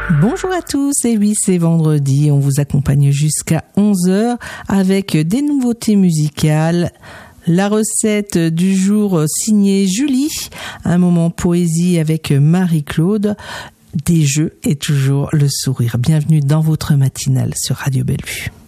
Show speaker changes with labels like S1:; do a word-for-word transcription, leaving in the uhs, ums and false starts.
S1: Bonjour à tous, et oui c'est vendredi, on vous accompagne jusqu'à onze heures avec des nouveautés musicales. La recette du jour signée Julie, un moment poésie avec Marie-Claude, des jeux et toujours le sourire. Bienvenue dans votre matinale sur Radio Bellevue.